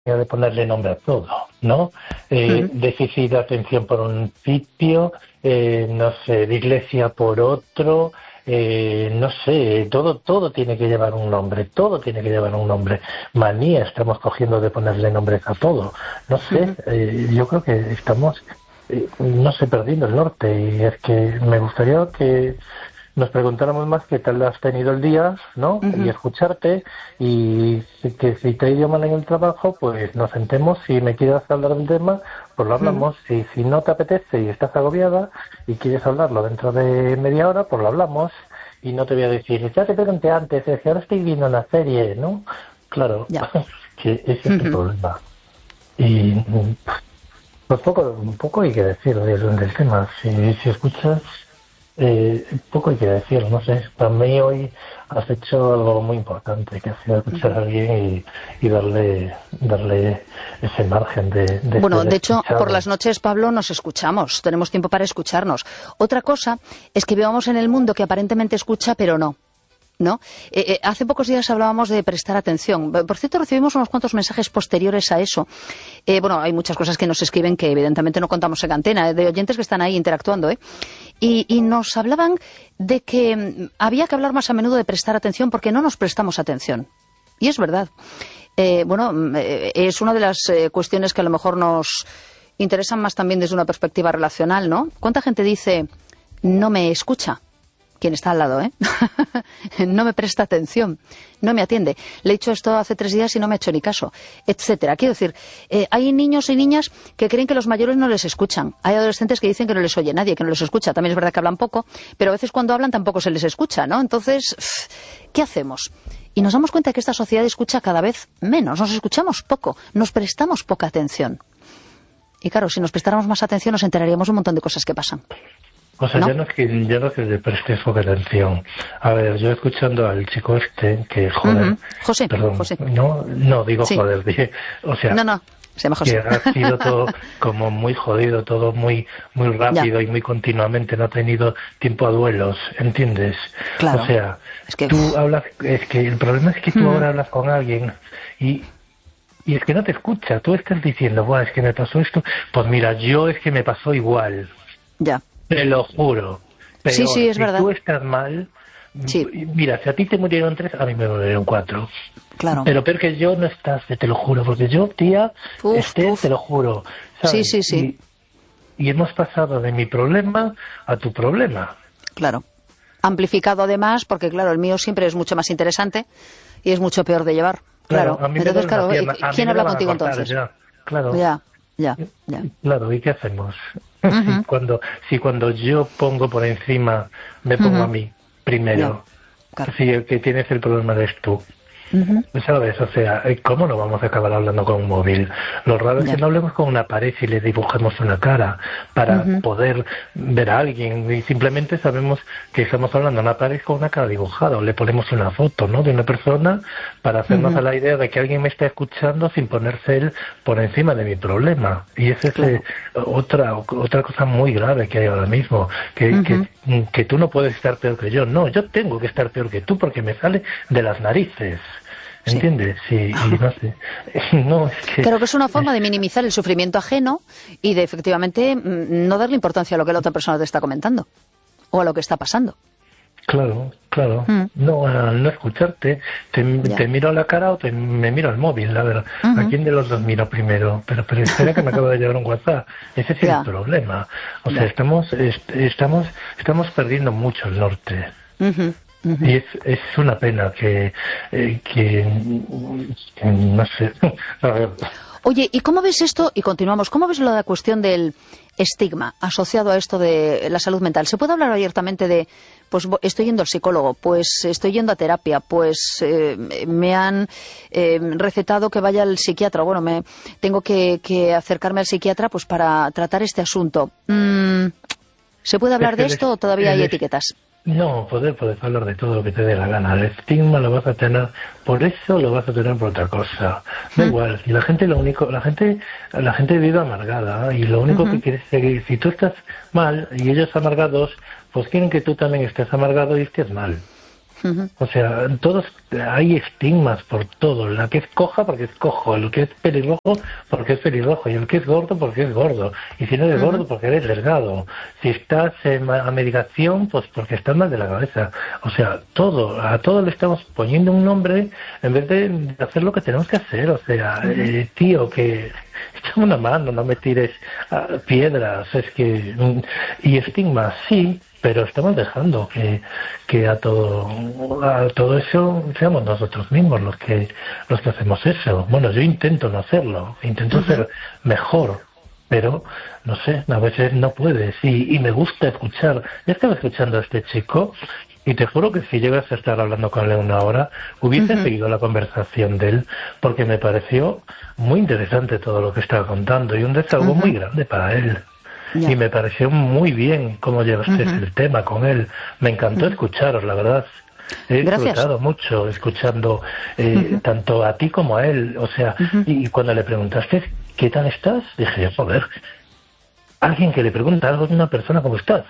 de ponerle nombre a todo, ¿no? Déficit de atención por un sitio, no sé, de iglesia por otro, no sé, todo tiene que llevar un nombre, todo tiene que llevar un nombre. Manía estamos cogiendo de ponerle nombres a todo. No sé, yo creo que estamos, no sé, perdiendo el norte, y es que me gustaría que nos preguntáramos más qué tal has tenido el día, ¿no? Y escucharte, y que si te ha ido mal en el trabajo, pues nos sentemos, si me quieres hablar del tema, pues lo hablamos, si no te apetece y estás agobiada y quieres hablarlo dentro de media hora, pues lo hablamos, y no te voy a decir, ya te pregunté antes, es que ahora estoy viendo una serie, ¿no? Claro, que ese es el problema. Y pues poco hay que decir del tema, si escuchas... poco hay que decir, no sé. Para mí hoy has hecho algo muy importante, que ha sido escuchar a alguien y darle ese margen de bueno, de hecho, escucharlo. por las noches, Pablo, nos escuchamos, tenemos tiempo para escucharnos. Otra cosa es que vivamos en el mundo que aparentemente escucha, pero no. ¿No? Hace pocos días hablábamos de prestar atención. Por cierto, recibimos unos cuantos mensajes posteriores a eso. Bueno, hay muchas cosas que nos escriben que evidentemente no contamos en antena, de oyentes que están ahí interactuando, y nos hablaban de que había que hablar más a menudo de prestar atención porque no nos prestamos atención. Y es verdad. Bueno, es una de las cuestiones que a lo mejor nos interesan más también desde una perspectiva relacional, ¿no? ¿Cuánta gente dice no me escucha? Quien está al lado, no me presta atención, no me atiende. Le he dicho esto hace 3 días y no me ha hecho ni caso, etcétera. Quiero decir, hay niños y niñas que creen que los mayores no les escuchan. Hay adolescentes que dicen que no les oye nadie, que no les escucha. También es verdad que hablan poco, pero a veces cuando hablan tampoco se les escucha, ¿no? Entonces, ¿qué hacemos? Y nos damos cuenta de que esta sociedad escucha cada vez menos, nos escuchamos poco, nos prestamos poca atención. Y claro, si nos prestáramos más atención nos enteraríamos de un montón de cosas que pasan. O sea, ¿no? yo no es que le prestes poca atención. A ver, yo escuchando al chico que, joder... José, perdón, José. No, digo sí. Joder, dije... O sea, no, se llama José. Que ha sido todo como muy jodido, todo muy rápido y muy continuamente, no ha tenido tiempo a duelos, ¿entiendes? Claro. O sea, es que... tú hablas... Es que el problema es que tú ahora hablas con alguien y es que no te escucha. Tú estás diciendo, bueno, es que me pasó esto. Pues mira, yo es que me pasó igual. Ya. Te lo juro. Pero sí, es verdad. Si tú estás mal, mira, si a ti te murieron 3, a mí me murieron 4. Claro. Pero peor que yo no estás, te lo juro, porque yo, tía, te lo juro. ¿Sabes? Sí. Y hemos pasado de mi problema a tu problema. Claro. Amplificado además, porque claro, el mío siempre es mucho más interesante y es mucho peor de llevar. Claro. A mí entonces, claro, ¿quién habla contigo entonces? Ya. Claro. Ya. Claro, ¿y qué hacemos? Si cuando yo pongo por encima, me pongo a mí primero. Claro. Si el que tienes el problema eres tú. ¿Sabes? O sea, ¿cómo no vamos a acabar hablando con un móvil? Lo raro es que no hablemos con una pared y le dibujemos una cara para poder ver a alguien, y simplemente sabemos que estamos hablando a una pared con una cara dibujada, o le ponemos una foto, ¿no?, de una persona para hacernos a la idea de que alguien me está escuchando sin ponerse él por encima de mi problema. Y esa es otra cosa muy grave que hay ahora mismo, que tú no puedes estar peor que yo. No, yo tengo que estar peor que tú porque me sale de las narices. ¿Entiendes? Sí, y no sé. No, es que... Creo que es una forma de minimizar el sufrimiento ajeno y de efectivamente no darle importancia a lo que la otra persona te está comentando o a lo que está pasando. Claro. No escucharte. Te miro a la cara o me miro al móvil, la verdad. ¿A quién de los dos miro primero? Pero espera, que me acabo de llegar un WhatsApp. Ese es el problema. O sea, estamos perdiendo mucho el norte. Y es una pena que no sé. A ver. Oye, ¿y cómo ves esto? Y continuamos. ¿Cómo ves la cuestión del estigma asociado a esto de la salud mental? ¿Se puede hablar abiertamente de, pues estoy yendo al psicólogo, pues estoy yendo a terapia, pues me han recetado que vaya al psiquiatra, bueno, tengo que acercarme al psiquiatra pues para tratar este asunto? ¿Se puede hablar de esto o todavía hay etiquetas? No, puedes hablar de todo lo que te dé la gana. El estigma lo vas a tener por eso, lo vas a tener por otra cosa. Da igual. Y la gente vive amargada y lo único que quiere es seguir. Si tú estás mal y ellos amargados, pues quieren que tú también estés amargado y estés mal. O sea, todos hay estigmas por todo. La que es coja porque es cojo, el que es pelirrojo porque es pelirrojo, y el que es gordo porque es gordo. Y si no eres gordo porque eres delgado. Si estás a medicación, pues porque estás mal de la cabeza. O sea, a todo le estamos poniendo un nombre en vez de hacer lo que tenemos que hacer. O sea, tío, que échame una mano, no me tires piedras. Es que... Y estigmas, sí, pero estamos dejando que a todo eso seamos nosotros mismos los que hacemos eso. Bueno, yo intento no hacerlo, intento ser mejor, pero no sé, a veces no puedes, y me gusta escuchar. Yo estaba escuchando a este chico y te juro que si llegas a estar hablando con él una hora, hubiese seguido la conversación de él, porque me pareció muy interesante todo lo que estaba contando y un desahogo muy grande para él. Y me pareció muy bien cómo llevaste el tema con él. Me encantó escucharos, la verdad. He disfrutado mucho escuchando tanto a ti como a él. O sea, y cuando le preguntaste ¿qué tal estás? Dije, joder, alguien que le pregunta algo de una persona, ¿cómo estás?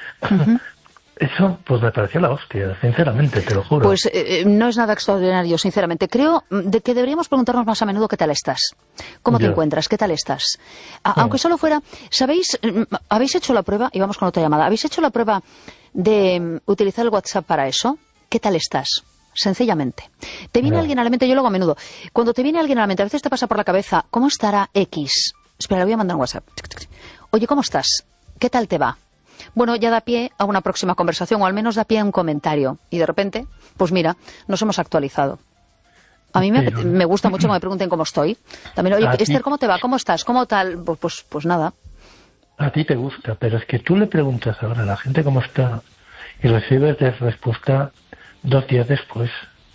Eso, pues me pareció la hostia, sinceramente, te lo juro. Pues no es nada extraordinario, sinceramente. Creo de que deberíamos preguntarnos más a menudo qué tal estás. ¿Cómo te encuentras? ¿Qué tal estás? Aunque solo fuera... ¿Sabéis? ¿Habéis hecho la prueba? Y vamos con otra llamada. ¿Habéis hecho la prueba de utilizar el WhatsApp para eso? ¿Qué tal estás? Sencillamente. Te viene alguien a la mente, yo lo hago a menudo. Cuando te viene alguien a la mente, a veces te pasa por la cabeza, ¿cómo estará X? Espera, le voy a mandar un WhatsApp. Oye, ¿cómo estás? ¿Qué tal te va? Bueno, ya da pie a una próxima conversación, o al menos da pie a un comentario. Y de repente, pues mira, nos hemos actualizado. A mí me gusta mucho que me pregunten cómo estoy. También, oye, Esther, ¿cómo te va? ¿Cómo estás? ¿Cómo tal? Pues nada. A ti te gusta, pero es que tú le preguntas ahora a la gente cómo está y recibes de respuesta 2 días después.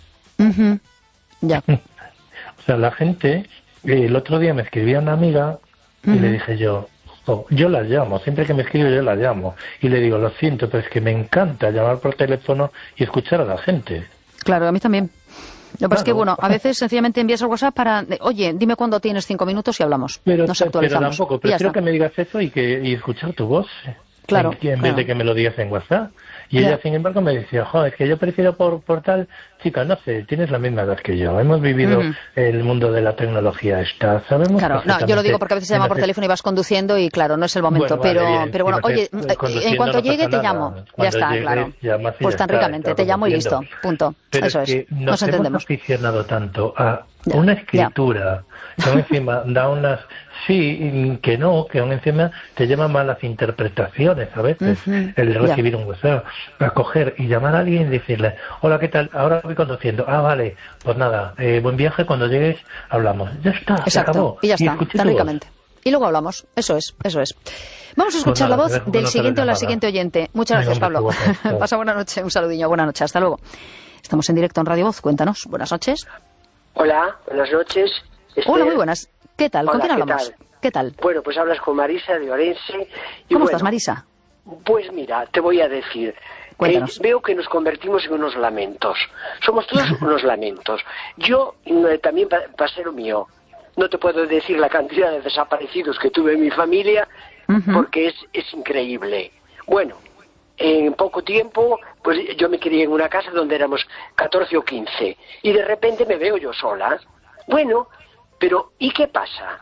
Ya. O sea, la gente... el otro día me escribía una amiga y le dije yo la llamo, siempre que me escribe yo la llamo y le digo, lo siento, pero es que me encanta llamar por teléfono y escuchar a la gente. Claro, a mí también. Lo que pasa es que, bueno, a veces sencillamente envías el WhatsApp para, oye, dime cuándo tienes 5 minutos y hablamos. Nos actualizamos. Pero tampoco, prefiero que me digas eso y escuchar tu voz. Claro. En vez de que me lo digas en WhatsApp. Y ella, sin embargo, me decía, joder, es que yo prefiero por tal... Chica, no sé, tienes la misma edad que yo. Hemos vivido el mundo de la tecnología sabemos... Claro, no, yo lo digo porque a veces se llama por teléfono y vas conduciendo y, claro, no es el momento. Bueno, pero bueno, oye, en cuanto llegue te llamo. Ya está, claro. Pues tan ricamente, te llamo y listo, punto. Pero eso es, nos entendemos. Hemos aficionado tanto a una escritura que aún encima da unas... Sí, que aún encima te llaman malas interpretaciones a veces, el de recibir un WhatsApp, a coger y llamar a alguien y decirle, hola, ¿qué tal? Ahora voy conduciendo. Vale, pues nada, buen viaje, cuando llegues hablamos. Ya está, se acabó. Y ya está, tan ricamente. Y luego hablamos, eso es. Vamos a escuchar la voz del siguiente o la siguiente oyente. Muchas gracias, Pablo. Pasa buena noche, un saludillo, buena noche, hasta luego. Estamos en directo en Radio Voz, cuéntanos, buenas noches. Hola, buenas noches. Hola, muy buenas. ¿Qué tal? ¿Con quién hablamos? ¿Qué tal? Bueno, pues hablas con Marisa de Orense. ¿Cómo estás, Marisa? Pues mira, te voy a decir. Veo que nos convertimos en unos lamentos. Somos todos unos lamentos. Yo también pasé lo mío. No te puedo decir la cantidad de desaparecidos que tuve en mi familia, porque es increíble. Bueno, en poco tiempo, pues yo me crié en una casa donde éramos 14 o 15, y de repente me veo yo sola. Bueno, pero ¿y qué pasa?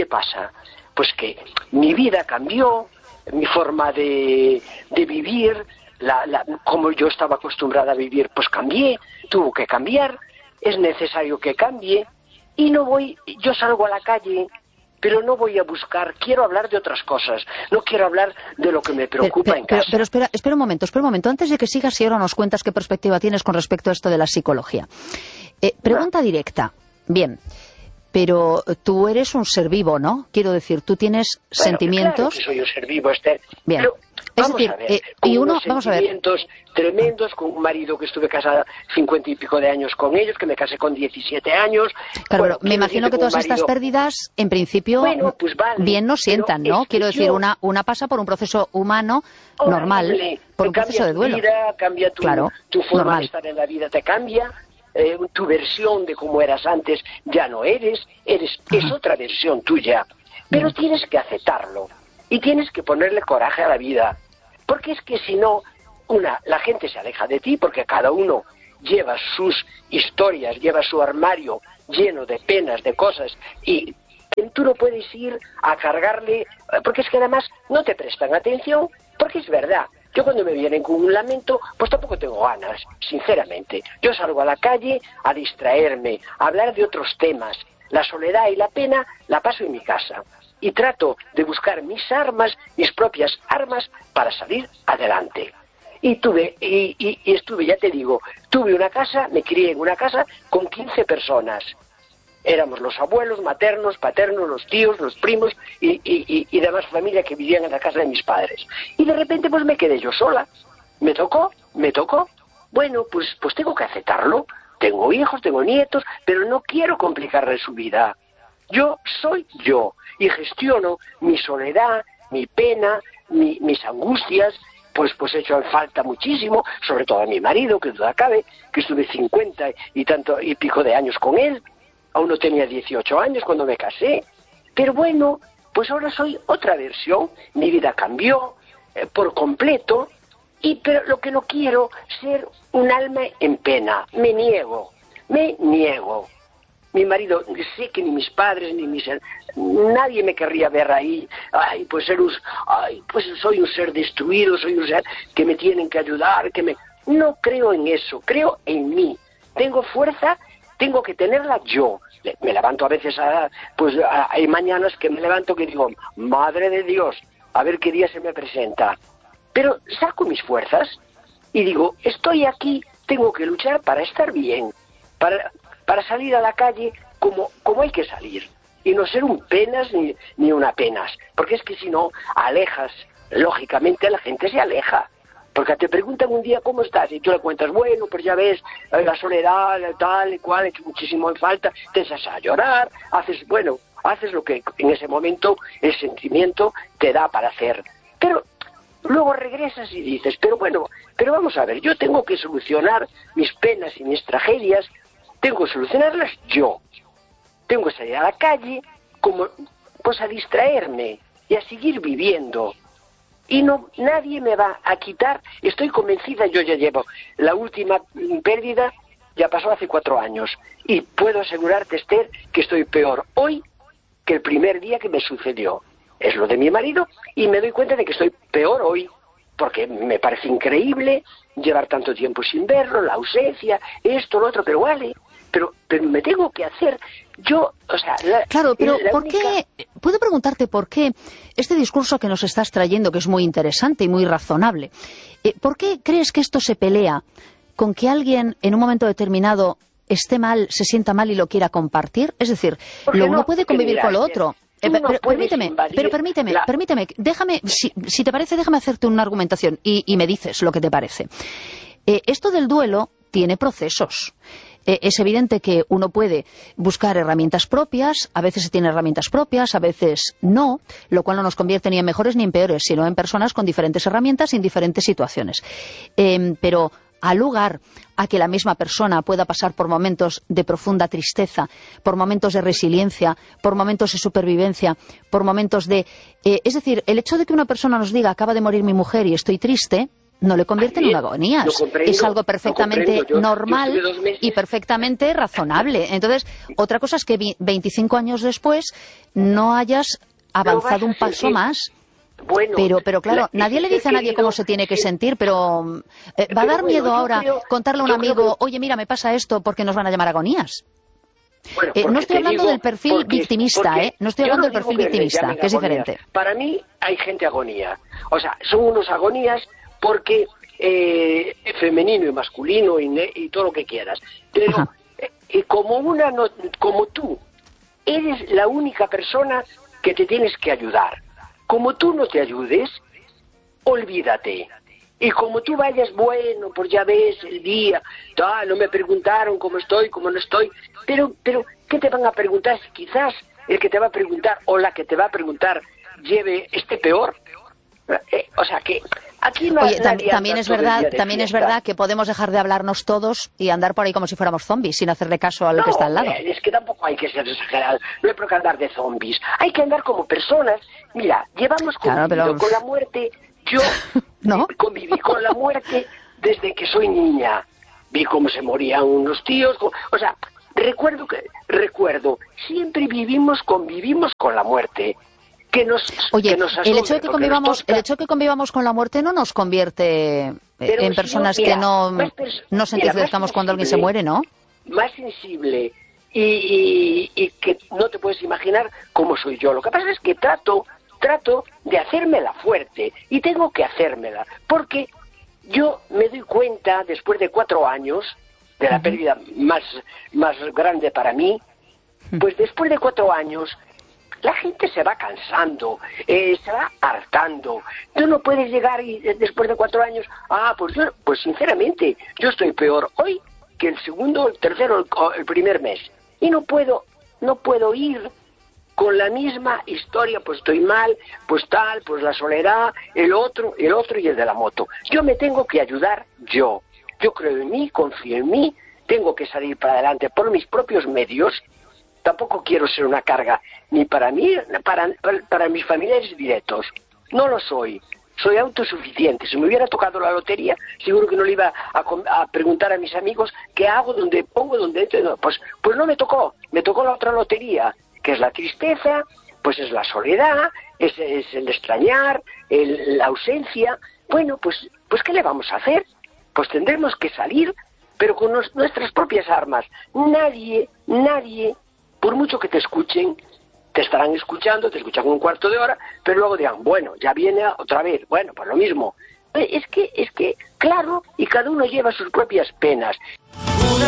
Pues que mi vida cambió, mi forma de vivir, como yo estaba acostumbrada a vivir, pues cambié, tuvo que cambiar, es necesario que cambie, y yo salgo a la calle, pero no voy a buscar, quiero hablar de otras cosas, no quiero hablar de lo que me preocupa en casa. Pero espera un momento, antes de que sigas y ahora nos cuentas qué perspectiva tienes con respecto a esto de la psicología. Pregunta directa, bien... Pero tú eres un ser vivo, ¿no? Quiero decir, tú tienes sentimientos... Claro que soy un ser vivo, Esther. Bien. Pero, vamos a ver, sentimientos tremendos, con un marido que estuve casada 50 y pico de años con ellos, que me casé con 17 años... Claro, pero me imagino que todas estas pérdidas, en principio, pues vale, bien nos sientan, ¿no? Quiero decir, una pasa por un proceso humano normal, por un proceso de duelo. Cambia tu forma de estar en la vida, te cambia... tu versión de cómo eras antes ya no es otra versión tuya, pero tienes que aceptarlo y tienes que ponerle coraje a la vida, porque es que si no, la gente se aleja de ti, porque cada uno lleva sus historias, lleva su armario lleno de penas, de cosas, y tú no puedes ir a cargarle, porque es que además no te prestan atención, porque es verdad. Yo cuando me vienen con un lamento, pues tampoco tengo ganas, sinceramente. Yo salgo a la calle a distraerme, a hablar de otros temas. La soledad y la pena la paso en mi casa. Y trato de buscar mis armas, mis propias armas, para salir adelante. Y estuve, ya te digo, tuve una casa, me crié en una casa con 15 personas. Éramos los abuelos, maternos, paternos, los tíos, los primos y demás familia que vivían en la casa de mis padres. Y de repente pues me quedé yo sola. Me tocó. Bueno, pues tengo que aceptarlo. Tengo hijos, tengo nietos, pero no quiero complicarle su vida. Yo soy yo y gestiono mi soledad, mi pena, mis angustias. Pues he hecho falta muchísimo, sobre todo a mi marido, que duda cabe, que estuve 50 y pico de años con él. Aún no tenía 18 años cuando me casé. Pero bueno, pues ahora soy otra versión. Mi vida cambió por completo. Pero lo que no quiero ser un alma en pena. Me niego. Mi marido, sé que ni mis padres, nadie me querría ver ahí. Pues soy un ser destruido, soy un ser que me tienen que ayudar, No creo en eso, creo en mí. Tengo fuerza, tengo que tenerla yo. Me levanto a veces, hay mañanas que me levanto que digo, madre de Dios, a ver qué día se me presenta. Pero saco mis fuerzas y digo, estoy aquí, tengo que luchar para estar bien, para salir a la calle como hay que salir. Y no ser un penas ni una penas. Porque es que si no, alejas, lógicamente la gente se aleja. Porque te preguntan un día cómo estás y tú le cuentas, bueno, pues ya ves, la soledad, tal y cual, he hecho muchísimo en falta, te echas a llorar, haces lo que en ese momento el sentimiento te da para hacer. Pero luego regresas y dices, pero vamos a ver, yo tengo que solucionar mis penas y mis tragedias, tengo que solucionarlas yo. Tengo que salir a la calle pues a distraerme y a seguir viviendo. Y nadie me va a quitar, estoy convencida, yo ya llevo la última pérdida, ya pasó hace 4 años, y puedo asegurarte, Esther, que estoy peor hoy que el primer día que me sucedió. Es lo de mi marido, y me doy cuenta de que estoy peor hoy, porque me parece increíble llevar tanto tiempo sin verlo, la ausencia, esto, lo otro, pero vale, pero me tengo que hacer yo, Claro, pero ¿por qué? Puedo preguntarte por qué este discurso que nos estás trayendo, que es muy interesante y muy razonable, ¿por qué crees que esto se pelea con que alguien en un momento determinado esté mal, se sienta mal y lo quiera compartir? Es decir, uno puede convivir con lo otro. Permíteme, déjame, si te parece, déjame hacerte una argumentación y me dices lo que te parece. Esto del duelo tiene procesos. Es evidente que uno puede buscar herramientas propias, a veces se tienen herramientas propias, a veces no, lo cual no nos convierte ni en mejores ni en peores, sino en personas con diferentes herramientas y en diferentes situaciones. Pero al lugar a que la misma persona pueda pasar por momentos de profunda tristeza, por momentos de resiliencia, por momentos de supervivencia, por momentos de... es decir, el hecho de que una persona nos diga acaba de morir mi mujer y estoy triste, no le convierte en una agonía. Es algo perfectamente normal y perfectamente razonable. Entonces, otra cosa es que 25 años después no hayas avanzado un paso más. Bueno, pero claro, nadie le dice a nadie cómo se tiene que sentir, pero ¿va a dar miedo ahora contarle a un amigo, oye, mira, me pasa esto, porque nos van a llamar agonías? No estoy hablando del perfil victimista, no estoy hablando del perfil victimista, que es diferente. Para mí hay gente agonía. O sea, son unos agonías porque femenino y masculino y todo lo que quieras. Pero como tú eres la única persona que te tienes que ayudar. Como tú no te ayudes, olvídate. Y como tú vayas, bueno, pues ya ves el día, no me preguntaron cómo estoy, cómo no estoy, pero ¿qué te van a preguntar? Quizás el que te va a preguntar o la que te va a preguntar esté peor. O sea que aquí no. Oye, también es verdad que podemos dejar de hablarnos todos y andar por ahí como si fuéramos zombies sin hacerle caso a lo que está al lado. Es que tampoco hay que ser exagerado. No hay por qué andar de zombies. Hay que andar como personas. Mira, llevamos convivido con la muerte. Yo conviví con la muerte desde que soy niña. vi cómo se morían unos tíos, o sea, recuerdo, siempre convivimos con la muerte. Oye, el hecho de que convivamos con la muerte no nos convierte en personas que no nos entristezcamos cuando alguien se muere, ¿no? Más sensible y que no te puedes imaginar cómo soy yo. Lo que pasa es que trato de hacérmela fuerte, y tengo que hacérmela, porque yo me doy cuenta, después de 4 años, de la pérdida más grande para mí, pues después de 4 años, la gente se va cansando, se va hartando. Tú no puedes llegar y después de 4 años, pues sinceramente, yo estoy peor hoy que el segundo, el tercero, el primer mes. Y no puedo ir con la misma historia, pues estoy mal, pues tal, pues la soledad, el otro y el de la moto. Yo me tengo que ayudar yo. Yo creo en mí, confío en mí, tengo que salir para adelante por mis propios medios. Tampoco quiero ser una carga, ni para mí, para mis familiares directos. No lo soy. Soy autosuficiente. Si me hubiera tocado la lotería, seguro que no le iba a preguntar a mis amigos qué hago, dónde pongo, dónde entro. No, pues no me tocó. Me tocó la otra lotería, que es la tristeza, pues es la soledad, es el extrañar, la ausencia. Bueno, pues ¿qué le vamos a hacer? Pues tendremos que salir, pero con nuestras propias armas. Nadie, por mucho que te escuchen, te estarán escuchando, te escuchan un cuarto de hora, pero luego dirán, bueno, ya viene otra vez, bueno, pues lo mismo. Es que, claro, y cada uno lleva sus propias penas.